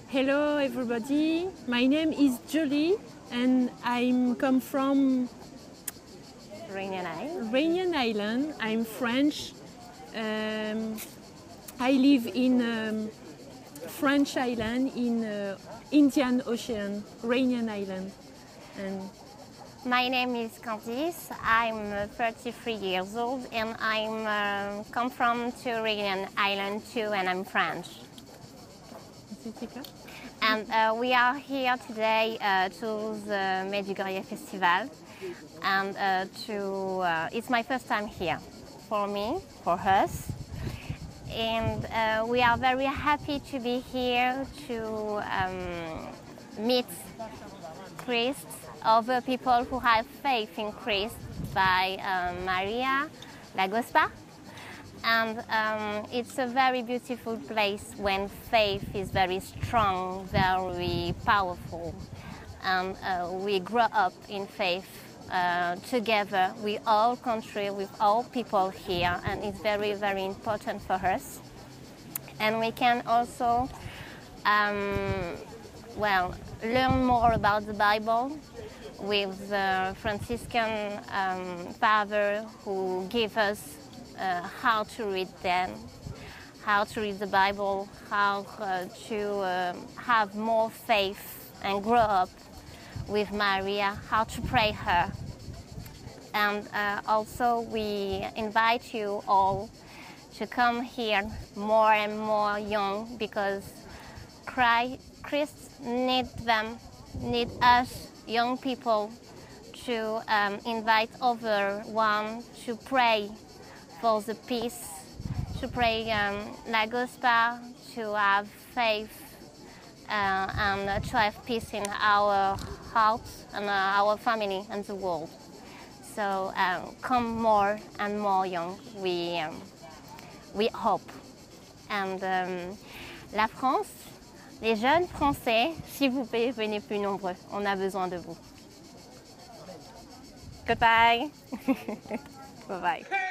Hello everybody, my name is Julie and I come from Réunion Island. I'm French. I live in French island in Indian Ocean, Réunion Island. And my name is Candice. I'm 33 years old and I'm come from to Réunion Island too, and I'm French. And we are here today to the Medjugorje Festival, and it's my first time here for me, for us, and we are very happy to be here to meet priests, other people who have faith in Christ, by Maria Lagospa. And it's a very beautiful place when faith is very strong, very powerful. And we grow up in faith together with all country, with all people here, and it's very, very important for us. And we can also learn more about the Bible with the Franciscan father who give us how to read them, how to read the Bible, how to have more faith and grow up with Maria, how to pray her. And also we invite you all to come here more and more young, because Christ needs them, need us young people to invite other one to pray for the peace, to pray Lagospa, to have faith and to have peace in our hearts and our family and the world. So come more and more young, we hope. And la France, les jeunes Français, s'il vous plaît, venez plus nombreux, on a besoin de vous. Goodbye. Bye-bye.